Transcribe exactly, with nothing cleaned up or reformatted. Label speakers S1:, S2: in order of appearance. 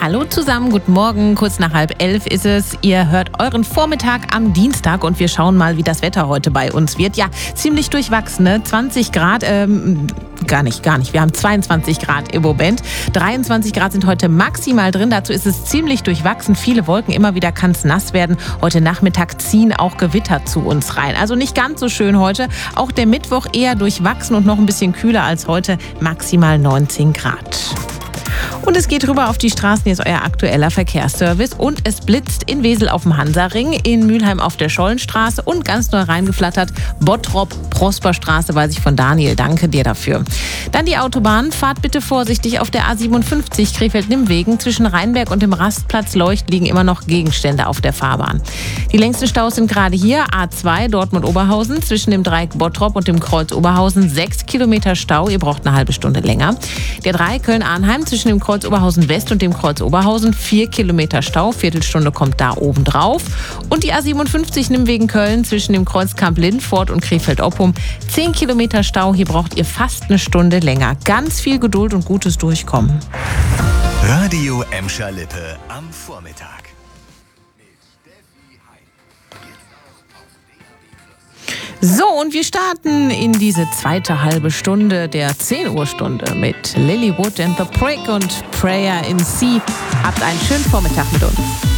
S1: Hallo zusammen, guten Morgen, kurz nach halb elf ist es. Ihr hört euren Vormittag am Dienstag und wir schauen mal, wie das Wetter heute bei uns wird. Ja, ziemlich durchwachsen, ne? zwanzig Grad, ähm, gar nicht, gar nicht. Wir haben zweiundzwanzig Grad im Moment. dreiundzwanzig Grad sind heute maximal drin. Dazu ist es ziemlich durchwachsen. Viele Wolken, immer wieder kann es nass werden. Heute Nachmittag ziehen auch Gewitter zu uns rein. Also nicht ganz so schön heute. Auch der Mittwoch eher durchwachsen und noch ein bisschen kühler als heute. Maximal neunzehn Grad. Und es geht rüber auf die Straßen, hier ist euer aktueller Verkehrsservice. Und es blitzt in Wesel auf dem Hansaring, in Mülheim auf der Schollenstraße und ganz neu reingeflattert Bottrop, Prosperstraße, weiß ich von Daniel. Danke dir dafür. Dann die Autobahn. Fahrt bitte vorsichtig auf der A siebenundfünfzig Krefeld-Nimwegen. Zwischen Rheinberg und dem Rastplatz Leucht liegen immer noch Gegenstände auf der Fahrbahn. Die längsten Staus sind gerade hier. A zwei Dortmund-Oberhausen zwischen dem Dreieck Bottrop und dem Kreuz Oberhausen. Sechs Kilometer Stau. Ihr braucht eine halbe Stunde länger. Der drei Köln-Arnheim zwischen dem Kreuz Oberhausen West und dem Kreuz Oberhausen. Vier Kilometer Stau. Viertelstunde kommt da oben drauf. Und die A siebenundfünfzig Nimwegen Köln zwischen dem Kreuz Kamp-Lindfort und Krefeld-Oppum. Zehn Kilometer Stau. Hier braucht ihr fast eine Stunde länger. Ganz viel Geduld und gutes Durchkommen.
S2: Radio Emscher Lippe am Vormittag.
S1: So, und wir starten in diese zweite halbe Stunde der zehn Uhr Stunde mit Lilywood and the Prick und Prayer in C. Habt einen schönen Vormittag mit uns.